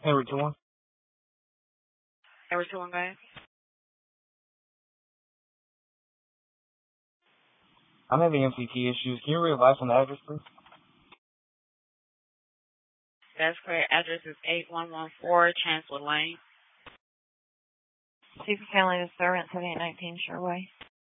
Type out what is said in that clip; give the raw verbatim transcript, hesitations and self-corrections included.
Henry two one. Henry two one, go ahead. I'm having M C T issues. Can you read advice on the address, please? That's correct. Address is eight one one four Chancellor Lane. Chief of Family Disturbance, seventy-eight nineteen Sherway.